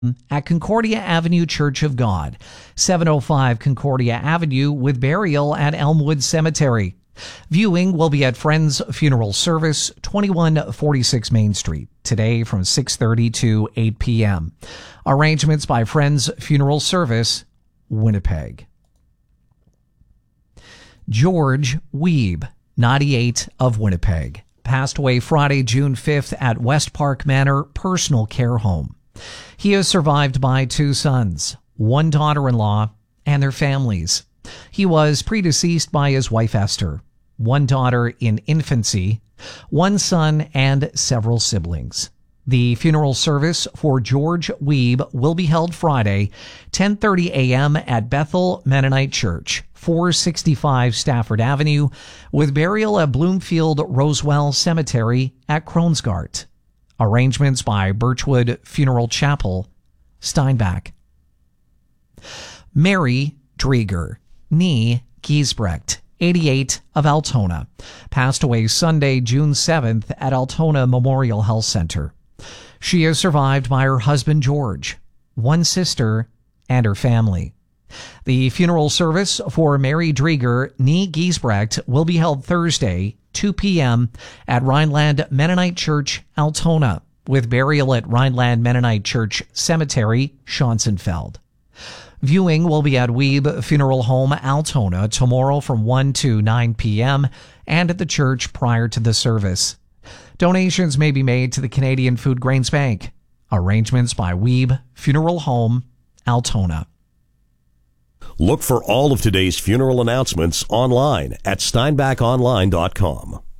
at Concordia Avenue Church of God, 705 Concordia Avenue, with burial at Elmwood Cemetery. Viewing will be at Friends Funeral Service, 2146 Main Street, today from 6:30 to 8 p.m. Arrangements by Friends Funeral Service, Winnipeg. George Wiebe, 98, of Winnipeg, passed away Friday, June 5th at West Park Manor Personal Care Home. He is survived by 2 sons, 1 daughter-in-law, and their families. He was predeceased by his wife Esther, 1 daughter in infancy, 1 son, and several siblings. The funeral service for George Wiebe will be held Friday, 10:30 a.m. at Bethel Mennonite Church, 465 Stafford Avenue, with burial at Bloomfield Rosewell Cemetery at Kronsgart. Arrangements by Birchwood Funeral Chapel, Steinbach. Mary Drieger, née Giesbrecht, 88, of Altona, passed away Sunday, June 7th at Altona Memorial Health Center. She is survived by her husband George, 1 sister, and her family. The funeral service for Mary Drieger, née Giesbrecht, will be held Thursday, 2 p.m. at Rhineland Mennonite Church, Altona, with burial at Rhineland Mennonite Church Cemetery, Schonsenfeld. Viewing will be at Wiebe Funeral Home, Altona, tomorrow from 1 to 9 p.m. and at the church prior to the service. Donations may be made to the Canadian Food Grains Bank. Arrangements by Wiebe Funeral Home, Altona. Look for all of today's funeral announcements online at steinbachonline.com.